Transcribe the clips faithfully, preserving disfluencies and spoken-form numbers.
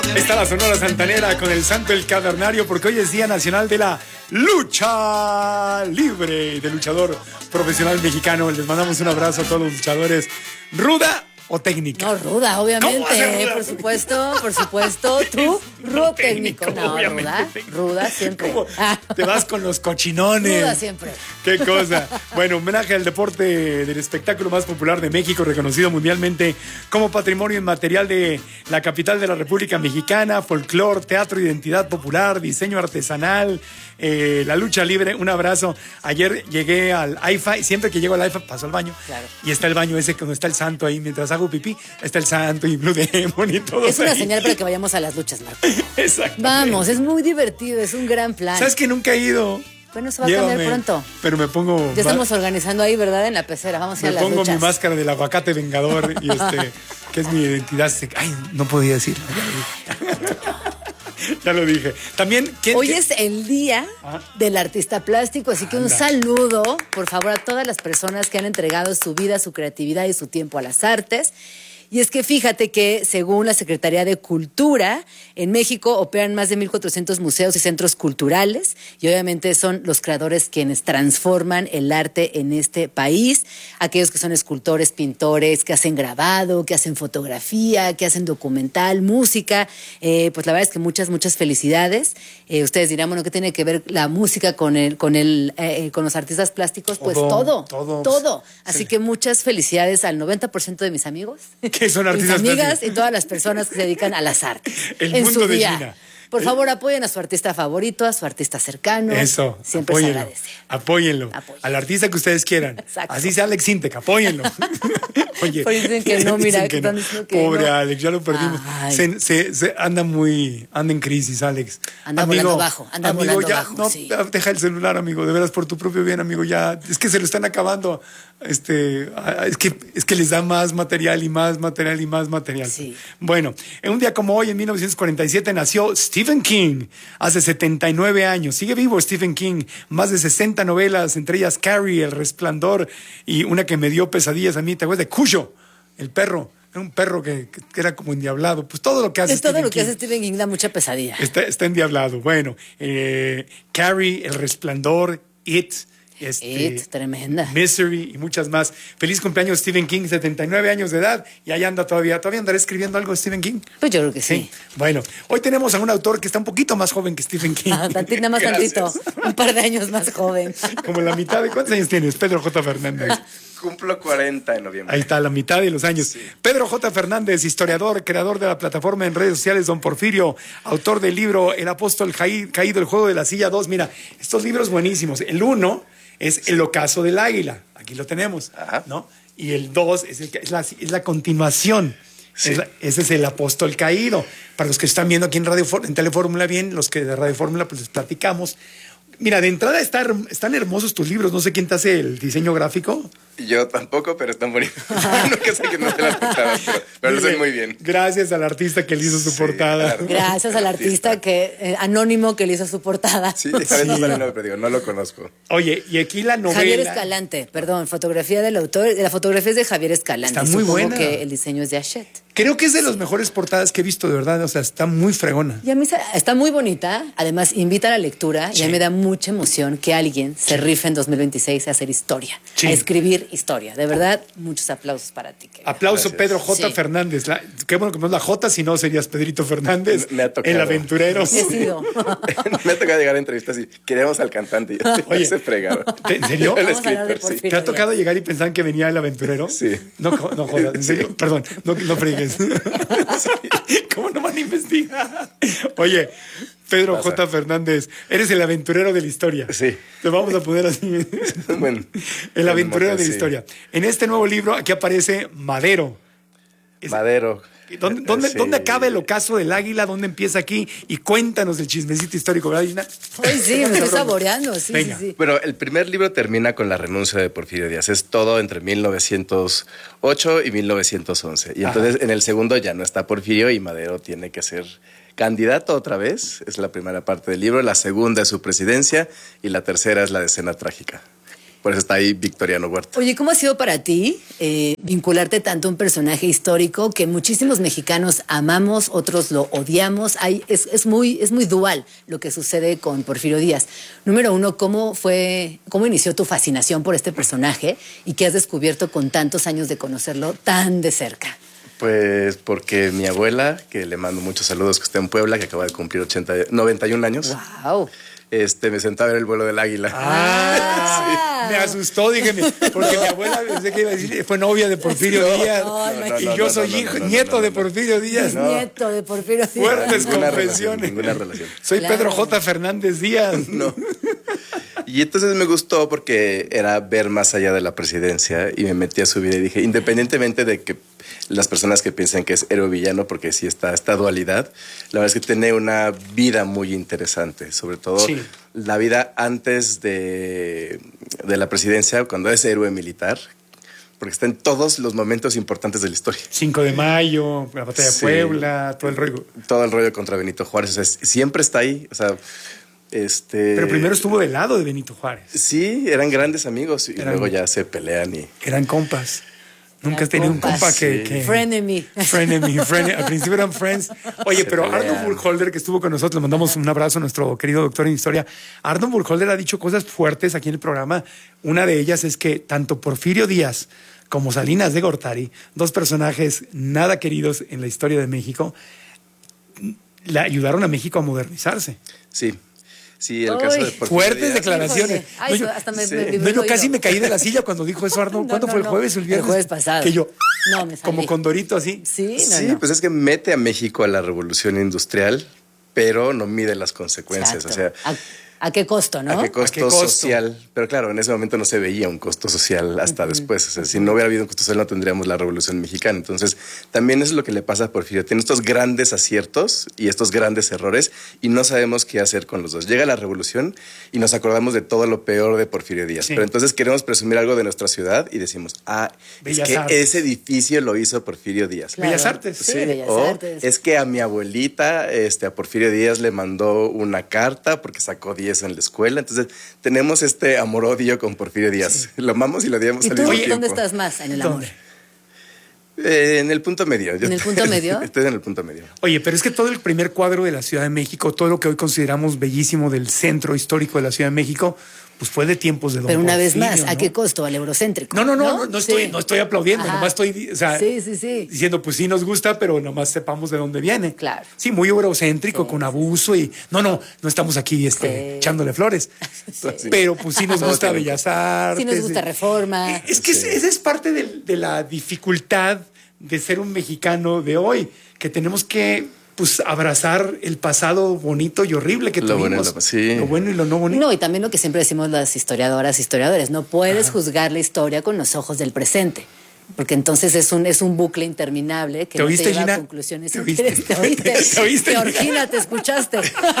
Está la Sonora Santanera con el Santo el Cavernario, porque hoy es Día Nacional de la Lucha Libre, de luchador profesional mexicano. Les mandamos un abrazo a todos los luchadores. ¿Ruda o técnica? No, ruda, obviamente, ruda? por supuesto, por supuesto. ¿Tú? Rudo técnico. técnico. No, ruda, técnico. ruda siempre. Te vas con los cochinones. Ruda siempre. Qué cosa. Bueno, homenaje al deporte del espectáculo más popular de México, reconocido mundialmente como patrimonio inmaterial de la capital de la República Mexicana, folclor, teatro, identidad popular, diseño artesanal, eh, la lucha libre. Un abrazo. Ayer llegué al I F A y siempre que llego al I F A paso al baño. Claro. Y está el baño ese donde está el santo ahí. Mientras hago pipí, está el santo y Blue Demon y todo. Es una ahí. señal para que vayamos a las luchas, Marco. Exacto. Vamos, es muy divertido, es un gran plan. ¿Sabes que nunca he ido? Bueno, se va Llévame, a cambiar pronto. Pero me pongo... Ya estamos organizando ahí, ¿verdad? En la pecera, vamos a ir a las luchas. Me pongo mi máscara del aguacate vengador y este, que es mi identidad. Ay, no podía decir. Ya lo dije. También... ¿quién, Hoy quién? es el día ¿Ah? del artista plástico, así que Anda. un saludo, por favor, a todas las personas que han entregado su vida, su creatividad y su tiempo a las artes. Y es que fíjate que, según la Secretaría de Cultura, en México operan más de mil cuatrocientos museos y centros culturales, y obviamente son los creadores quienes transforman el arte en este país, aquellos que son escultores, pintores, que hacen grabado, que hacen fotografía, que hacen documental, música. Eh, pues la verdad es que muchas, muchas felicidades. Eh, ustedes dirán, bueno, ¿qué tiene que ver la música con el, con el, eh, con los artistas plásticos? Pues todo, todo. todo. Así sí. que muchas felicidades al noventa por ciento de mis amigos. Que son artistas mis amigas plásticos. Y todas las personas que se dedican a las artes. El en mundo su de día. Gina. Por favor, apoyen a su artista favorito, a su artista cercano. Eso, siempre apóyenlo, se agradece. Apóyenlo. Apóyenlo. Al artista que ustedes quieran. Exacto. Así sea Alex Intec, apóyenlo. Oye, pues dicen que no, mira, que que no. No. Que Pobre no. Alex, ya lo perdimos. Se, se, se anda muy, anda en crisis, Alex. Anda amigo, volando bajo, anda amigo, volando ya, bajo. No, sí. deja el celular, amigo, de veras por tu propio bien, amigo, ya. Es que se lo están acabando. Este, es que, es que les da más material y más material y más material. Sí. Bueno, en un día como hoy, en mil novecientos cuarenta y siete, nació Stephen King. Hace setenta y nueve años. Sigue vivo Stephen King. Más de sesenta novelas, entre ellas Carrie, El Resplandor, y una que me dio pesadillas a mí, ¿te acuerdas de Cuyo? El perro. Era un perro que, que era como endiablado. Pues todo lo que hace es Stephen todo lo King. que hace Stephen King da mucha pesadilla. Está, está endiablado. Bueno, eh, Carrie, El Resplandor, It... Este, It, tremenda. Misery y muchas más. Feliz cumpleaños Stephen King, setenta y nueve años de edad, y ahí anda todavía. ¿Todavía andará escribiendo algo Stephen King? Pues yo creo que sí. sí. Bueno, hoy tenemos a un autor que está un poquito más joven que Stephen King. Ah, tantito, nada más tantito. Un par de años más joven. Como la mitad de... ¿Cuántos años tienes? Pedro J. Fernández. Cumplo cuarenta en noviembre. Ahí está, la mitad de los años. Sí. Pedro J. Fernández, historiador, creador de la plataforma en redes sociales Don Porfirio, autor del libro El Apóstol Caído, El Juego de la Silla dos. Mira, estos libros buenísimos. El uno es El Ocaso del Águila. Aquí lo tenemos, Ajá. ¿no? Y el dos es, el, es, la, es la continuación. Sí. Es la, ese es El Apóstol Caído. Para los que están viendo aquí en Radio en Telefórmula, bien, los que de Radio Fórmula, pues les platicamos. Mira, de entrada está, están hermosos tus libros. No sé quién te hace el diseño gráfico. Yo tampoco, pero están bonitos. Nunca sé quién hace las portadas, pero, pero lo sé muy bien. Gracias al artista que le hizo su sí, portada. Claro. Gracias al artista que eh, anónimo que le hizo su portada. Sí, Javier sí. no, pero digo, no lo conozco. Oye, y aquí la novela... Javier Escalante, perdón, fotografía del autor. La fotografía es de Javier Escalante. Está muy buena. Que el diseño es de Hachette. Creo que es de las mejores portadas que he visto, de verdad. O sea, está muy fregona. Y a mí está muy bonita. Además, invita a la lectura. Sí. Y a mí me da mucha emoción que alguien se rife en dos mil veintiséis a hacer historia, sí. a escribir historia. De verdad, muchos aplausos para ti. Querida. Aplauso, Gracias. Pedro J. Sí. Fernández. La, qué bueno que no es la J, si no serías Pedrito Fernández. Me ha tocado. El aventurero. Sí, he sido. Me ha tocado llegar a entrevistas y queremos al cantante. Y yo, Oye, se fregaron. ¿En serio? El escritor, sí. ¿Te ha tocado llegar y pensaban que venía el aventurero? Sí. No, no jodas, en serio. Sí. Perdón, no, no fregues. Sí. ¿Cómo no van a investigar? Oye, Pedro Pasa. J. Fernández, eres el aventurero de la historia. Sí. Te vamos a poner así. Bueno, el aventurero de la sí. historia. En este nuevo libro, aquí aparece Madero. Es, Madero. ¿Dónde, dónde, sí. ¿Dónde acaba el ocaso del águila? ¿Dónde empieza aquí? Y cuéntanos el chismecito histórico, ¿verdad, Gina? Ay, sí, me estoy saboreando, sí, sí, sí. Bueno, el primer libro termina con la renuncia de Porfirio Díaz. Es todo entre mil novecientos ocho y mil novecientos once. Y entonces Ajá. en el segundo ya no está Porfirio y Madero tiene que ser candidato otra vez. Es la primera parte del libro. La segunda es su presidencia y la tercera es la escena trágica. por eso está ahí Victoriano Huerta. Oye, ¿cómo ha sido para ti eh, vincularte tanto a un personaje histórico que muchísimos mexicanos amamos, otros lo odiamos? Hay, es, es, muy, es muy dual lo que sucede con Porfirio Díaz. Número uno, ¿cómo fue, cómo inició tu fascinación por este personaje y qué has descubierto con tantos años de conocerlo tan de cerca? Pues porque mi abuela, que le mando muchos saludos, que está en Puebla, que acaba de cumplir ochenta, noventa y un años. ¡Wow! Este, me senté a ver el vuelo del águila. Ah, sí. Me asustó, dije, porque mi abuela pensé que iba a decir, fue novia de Porfirio no, Díaz. No, no, y no, yo no, soy no, hijo, no, no, nieto no, no, de Porfirio Díaz. No. Nieto de Porfirio Díaz. Fuertes ninguna confesiones. Relación, ninguna relación. Soy claro. Pedro J. Fernández Díaz. No. Y entonces me gustó porque era ver más allá de la presidencia y me metí a su vida y dije, independientemente de que las personas que piensan que es héroe villano, porque sí está esta dualidad, la verdad es que tiene una vida muy interesante, sobre todo sí. La vida antes de, de la presidencia, cuando es héroe militar, porque está en todos los momentos importantes de la historia. cinco de mayo, la batalla sí. de Puebla, todo el rollo. Todo el rollo contra Benito Juárez, o sea, siempre está ahí, o sea... Este... Pero primero estuvo del lado de Benito Juárez. Sí, eran grandes amigos y eran, luego ya se pelean y... Eran compas. Nunca has tenido un compa que... Sí. que... Frenemy. Frenemy, frenemy. Al principio eran friends. Oye, se pero pelean. Arnold Burkholder, que estuvo con nosotros, le mandamos un abrazo a nuestro querido doctor en historia. Arnold Burkholder ha dicho cosas fuertes aquí en el programa. Una de ellas es que tanto Porfirio Díaz como Salinas de Gortari, dos personajes nada queridos en la historia de México, le ayudaron a México a modernizarse. Sí. Sí, el Uy, caso de Porfirio fuertes Díaz. Ay, declaraciones. Ay, no, yo, hasta me, sí. me, me no, yo casi me caí de la silla cuando dijo eso Arnold. No, ¿Cuándo no, fue el no. jueves o el viernes? El jueves pasado. Que yo, no, me salí. como condorito así. Sí, no, sí no. pues es que mete a México a la revolución industrial, pero no mide las consecuencias. Exacto. O sea, ¿A, ¿A qué costo, no? ¿A qué costo, ¿A qué costo social? Pero claro, en ese momento no se veía un costo social hasta uh-huh. después. O sea, si no hubiera habido un costo social no tendríamos la Revolución Mexicana. Entonces, también eso es lo que le pasa a Porfirio. Tiene estos grandes aciertos y estos grandes errores y no sabemos qué hacer con los dos. Llega la Revolución y nos acordamos de todo lo peor de Porfirio Díaz. Sí. Pero entonces queremos presumir algo de nuestra ciudad y decimos, ah, Bellas es que Artes. Ese edificio lo hizo Porfirio Díaz. Claro. Bellas Artes. Sí, sí. Bellas o Artes. Es que a mi abuelita, este, a Porfirio Díaz le mandó una carta porque sacó diez en la escuela. Entonces, tenemos este amor-odio con Porfirio Díaz. Sí. Lo amamos y lo odiamos al mismo tiempo. ¿Y tú dónde estás más en el amor? Eh, en el punto medio. ¿En el punto medio? Estoy en el punto medio. Oye, pero es que todo el primer cuadro de la Ciudad de México, todo lo que hoy consideramos bellísimo del centro histórico de la Ciudad de México, pues fue de tiempos de Don Pero una Porfirio, vez más, ¿a ¿no? qué costo? Al eurocéntrico. No, no, no, no, no, no, sí. estoy, no estoy aplaudiendo, Ajá. nomás estoy o sea, sí, sí, sí. diciendo, pues sí nos gusta, pero nomás sepamos de dónde viene. Claro. Sí, muy eurocéntrico, Sí, con abuso y... No, no, no estamos aquí este, Sí. echándole flores. Sí. Pero pues sí nos Todo gusta tiene Bellas Artes. Sí nos gusta Reforma. Es que Sí. esa es parte de, de la dificultad de ser un mexicano de hoy, que tenemos que pues abrazar el pasado bonito y horrible que Lo bueno y tuvimos. lo- sí. Lo bueno y lo no bonito. No, y también lo que siempre decimos las historiadoras, historiadores, no puedes Ajá. juzgar la historia con los ojos del presente. Porque entonces es un, es un bucle interminable que ¿Te no oíste, te lleva Gina? a conclusiones. ¿Te oíste? interesantes. ¿Te oíste? ¿Te oíste, Gina? Georgina, te escuchaste.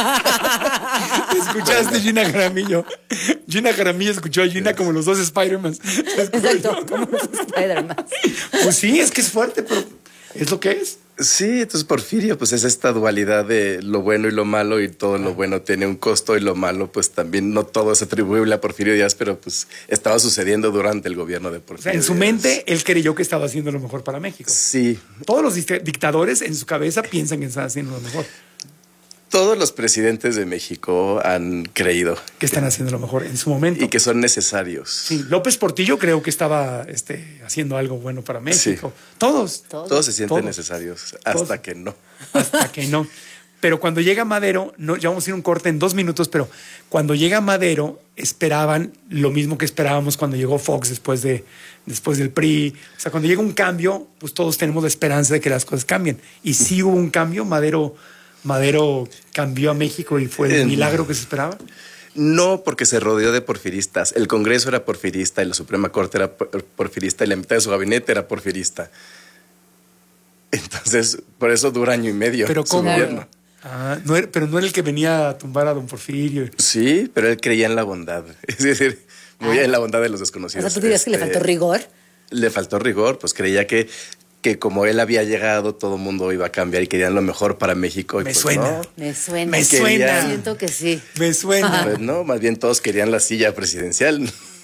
¿Te escuchaste, Gina Jaramillo? Gina Jaramillo escuchó a Gina como los dos Spider-Man. Exacto, como los Spider-Man. Pues sí, es que es fuerte, pero es lo que es. Sí, entonces Porfirio, pues es esta dualidad de lo bueno y lo malo, y todo lo bueno tiene un costo y lo malo, pues también no todo es atribuible a Porfirio Díaz, pero pues estaba sucediendo durante el gobierno de O Porfirio sea, en su Díaz. mente, él creyó que estaba haciendo lo mejor para México. Sí, Todos los dicta- dictadores en su cabeza piensan que están haciendo lo mejor, todos los presidentes de México han creído que están haciendo lo mejor en su momento. y que son necesarios. Sí, López Portillo creo que estaba este, haciendo algo bueno para México. Todos. Todos. Todos se sienten Todos. necesarios hasta Todos. que no. Hasta que no. Pero cuando llega Madero, no, ya vamos a ir un corte en dos minutos, pero cuando llega Madero, esperaban lo mismo que esperábamos cuando llegó Fox después, de, después del P R I. O sea, cuando llega un cambio, pues todos tenemos la esperanza de que las cosas cambien. Y sí hubo un cambio, Madero, Madero cambió a México y fue el Eh, milagro que se esperaba. No, porque se rodeó de porfiristas. El Congreso era porfirista y la Suprema Corte era por- porfirista y la mitad de su gabinete era porfirista. Entonces, por eso dura año y medio Pero su ¿cómo? gobierno. Ah, no era, pero no era el que venía a tumbar a don Porfirio. Sí, pero él creía en la bondad. Es decir, muy Ah. en la bondad de los O desconocidos. sea, tú dirías que le Este, faltó rigor. Le faltó rigor, pues creía que, que como él había llegado, todo el mundo iba a cambiar y querían lo mejor para México. Y Me pues suena. no. Me suena. Me suena. Siento que sí. Me suena. Pues no, más bien todos querían la silla presidencial.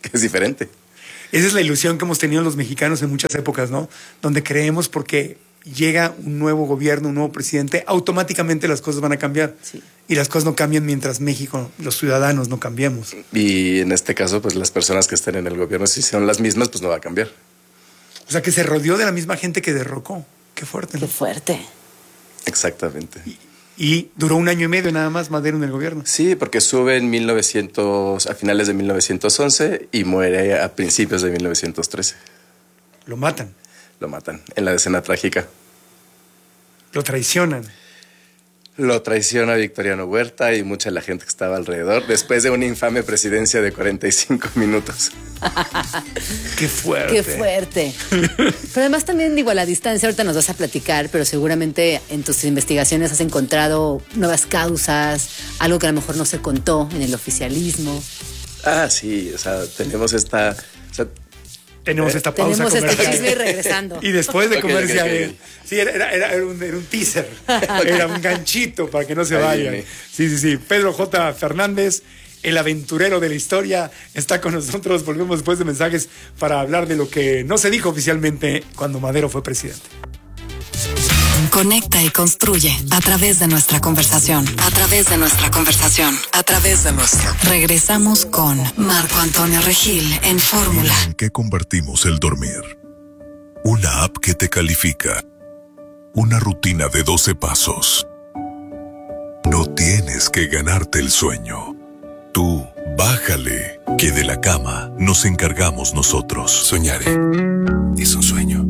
es diferente. Esa es la ilusión que hemos tenido los mexicanos en muchas épocas, ¿no? Donde creemos porque llega un nuevo gobierno, un nuevo presidente, automáticamente las cosas van a cambiar. Sí. Y las cosas no cambian mientras México, los ciudadanos, no cambiemos. Y en este caso, pues las personas que estén en el gobierno, si son las mismas, pues no va a cambiar. O sea, que se rodeó de la misma gente que derrocó. Qué fuerte, ¿no? Qué fuerte. Exactamente. Y, y duró un año y medio nada más Madero en el gobierno. Sí, porque sube en mil novecientos, a finales de mil novecientos once y muere a principios de mil novecientos trece. Lo matan. Lo matan en la escena trágica. Lo traicionan. Lo traiciona Victoriano Huerta y mucha de la gente que estaba alrededor después de una infame presidencia de cuarenta y cinco minutos. ¡Qué fuerte! ¡Qué fuerte! Pero además también, digo, a la distancia, ahorita nos vas a platicar, pero seguramente en tus investigaciones has encontrado nuevas causas, algo que a lo mejor no se contó en el oficialismo. Ah, sí, o sea, tenemos esta... O sea, Tenemos esta pausa Tenemos comercial. este chisme y regresando. Y después de Okay, comercial. okay, okay. Sí, era, era, era, un, era un teaser. Era un ganchito para que no se vayan. Sí, sí, sí. Pedro J. Fernández, el aventurero de la historia, está con nosotros. Volvemos después de mensajes para hablar de lo que no se dijo oficialmente cuando Madero fue presidente. Conecta y construye a través de nuestra conversación. A través de nuestra conversación. A través de nuestra. Regresamos con Marco Antonio Regil en Fórmula. ¿En qué convertimos el dormir? Una app que te califica. Una rutina de doce pasos. No tienes que ganarte el sueño. Tú, bájale, que de la cama nos encargamos nosotros. Soñaré. Es un sueño.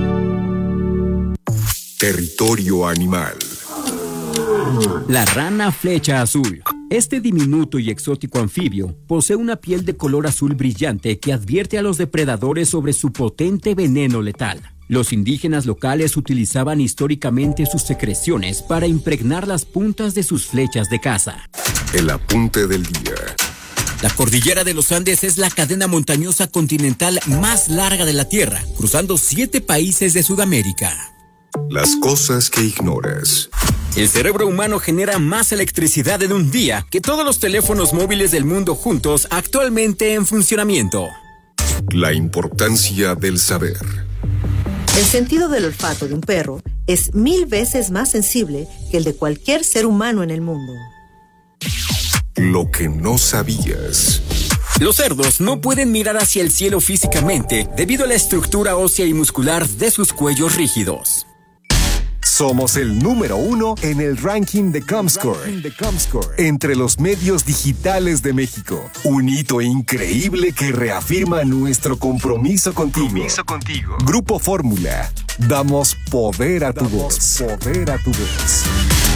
Territorio animal. La rana flecha azul. Este diminuto y exótico anfibio posee una piel de color azul brillante que advierte a los depredadores sobre su potente veneno letal. Los indígenas locales utilizaban históricamente sus secreciones para impregnar las puntas de sus flechas de caza. El apunte del día. La cordillera de los Andes es la cadena montañosa continental más larga de la Tierra, cruzando siete países de Sudamérica. Las cosas que ignoras. El cerebro humano genera más electricidad en un día que todos los teléfonos móviles del mundo juntos actualmente en funcionamiento. La importancia del saber. El sentido del olfato de un perro es mil veces más sensible que el de cualquier ser humano en el mundo. Lo que no sabías. Los cerdos no pueden mirar hacia el cielo físicamente debido a la estructura ósea y muscular de sus cuellos rígidos. Somos el número uno en el ranking de Comscore, entre los medios digitales de México. Un hito increíble que reafirma nuestro compromiso contigo. Compromiso contigo. Grupo Fórmula. Damos poder a tu voz. Poder a tu voz.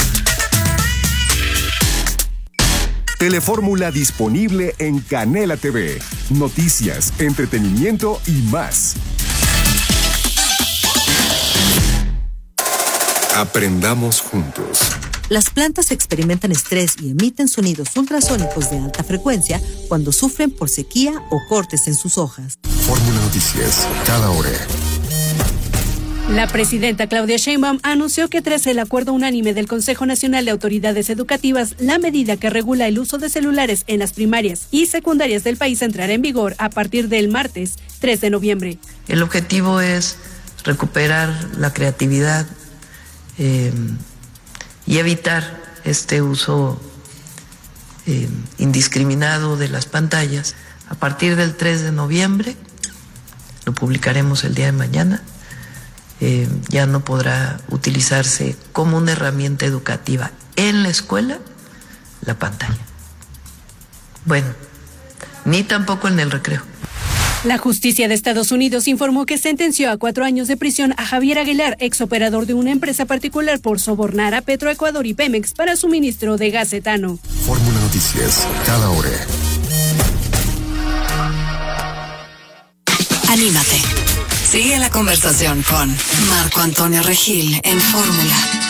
Telefórmula disponible en Canela T V. Noticias, entretenimiento y más. Aprendamos juntos. Las plantas experimentan estrés y emiten sonidos ultrasónicos de alta frecuencia cuando sufren por sequía o cortes en sus hojas. Fórmula Noticias, cada hora. La presidenta Claudia Sheinbaum anunció que tras el acuerdo unánime del Consejo Nacional de Autoridades Educativas, la medida que regula el uso de celulares en las primarias y secundarias del país entrará en vigor a partir del martes tres de noviembre. El objetivo es recuperar la creatividad eh, y evitar este uso eh, indiscriminado de las pantallas. A partir del tres de noviembre, lo publicaremos el día de mañana, Eh, ya no podrá utilizarse como una herramienta educativa en la escuela la pantalla. Bueno, ni tampoco en el recreo. La justicia de Estados Unidos informó que sentenció a cuatro años de prisión a Javier Aguilar, exoperador de una empresa particular, por sobornar a Petroecuador y Pemex para suministro de gas etano. Fórmula Noticias, cada hora. Anímate. Sigue la conversación con Marco Antonio Regil en Fórmula.